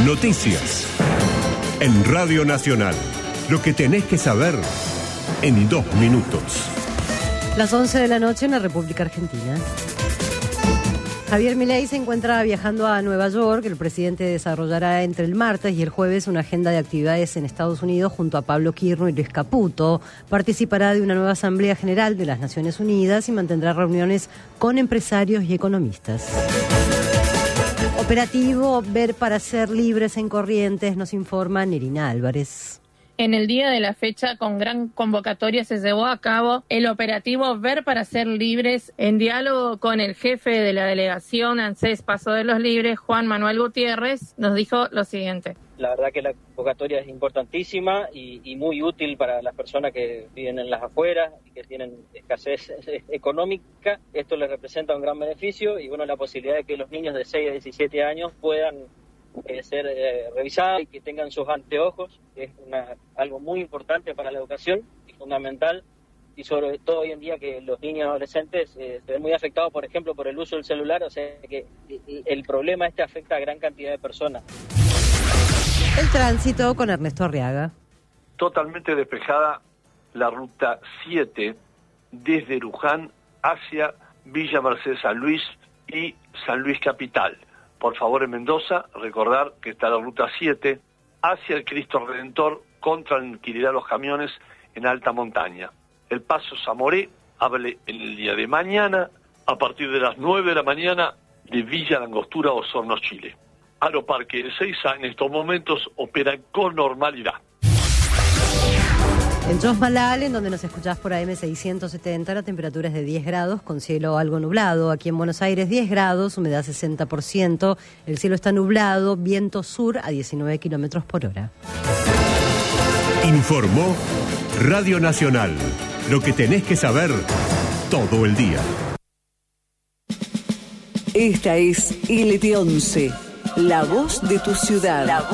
Noticias. En Radio Nacional. Lo que tenés que saber en 2 minutos. Las 11 de la noche en la República Argentina. Javier Milei se encuentra viajando a Nueva York. El presidente desarrollará entre el martes y el jueves una agenda de actividades en Estados Unidos junto a Pablo Quirno y Luis Caputo. Participará de una nueva Asamblea General de las Naciones Unidas y mantendrá reuniones con empresarios y economistas. Operativo Ver para Ser Libres en Corrientes, nos informa Nerina Álvarez. En el día de la fecha, con gran convocatoria, se llevó a cabo el operativo Ver para Ser Libres, en diálogo con el jefe de la delegación ANSES Paso de los Libres, Juan Manuel Gutiérrez, nos dijo lo siguiente. La verdad que la convocatoria es importantísima y muy útil para las personas que viven en las afueras y que tienen escasez económica. Esto les representa un gran beneficio y la posibilidad de que los niños de 6 a 17 años puedan ser revisados y que tengan sus anteojos, que es algo muy importante para la educación y fundamental, y sobre todo hoy en día que los niños y adolescentes se ven muy afectados, por ejemplo, por el uso del celular, o sea que el problema afecta a gran cantidad de personas. El tránsito con Ernesto Arriaga. Totalmente despejada la ruta 7 desde Luján hacia Villa Mercedes San Luis y San Luis Capital. Por favor, en Mendoza, recordar que está la ruta 7 hacia el Cristo Redentor con tranquilidad a los camiones en alta montaña. El paso Zamoré abre en el día de mañana a partir de las 9 de la mañana de Villa Langostura, Osorno, Chile. Aeroparque Ezeiza en estos momentos opera con normalidad. En Chosmalal, en donde nos escuchás por AM 670, la temperatura es de 10 grados con cielo algo nublado. Aquí en Buenos Aires 10 grados, humedad 60%, el cielo está nublado, viento sur a 19 kilómetros por hora. Informó Radio Nacional. Lo que tenés que saber todo el día. Esta es LT11, la voz de tu ciudad.